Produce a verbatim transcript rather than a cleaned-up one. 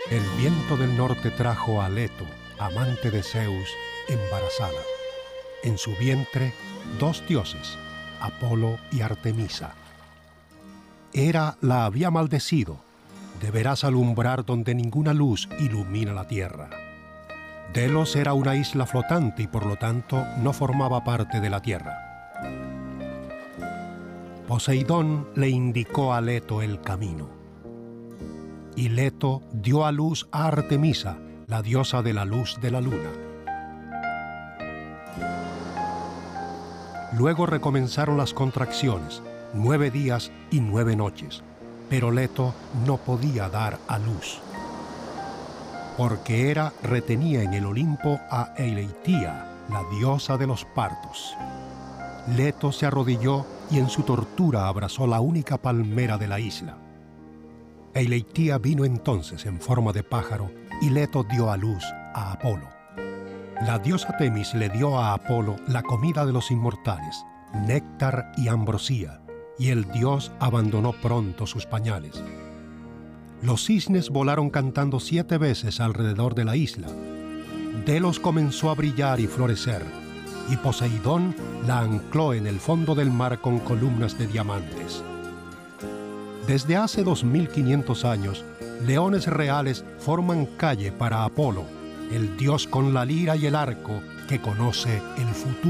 El viento del norte trajo a Leto, amante de Zeus, embarazada. En su vientre, dos dioses, Apolo y Artemisa. Hera la había maldecido: deberás alumbrar donde ninguna luz ilumina la tierra. Delos era una isla flotante y por lo tanto no formaba parte de la tierra. Poseidón le indicó a Leto el camino. Y Leto dio a luz a Artemisa, la diosa de la luz de la luna. Luego recomenzaron las contracciones, nueve días y nueve noches, pero Leto no podía dar a luz, porque Hera retenía en el Olimpo a Eileitía, la diosa de los partos. Leto se arrodilló y en su tortura abrazó la única palmera de la isla. Eileitía vino entonces en forma de pájaro y Leto dio a luz a Apolo. La diosa Temis le dio a Apolo la comida de los inmortales, néctar y ambrosía, y el dios abandonó pronto sus pañales. Los cisnes volaron cantando siete veces alrededor de la isla. Delos comenzó a brillar y florecer, y Poseidón la ancló en el fondo del mar con columnas de diamantes. Desde hace dos mil quinientos años, leones reales forman calle para Apolo, el dios con la lira y el arco que conoce el futuro.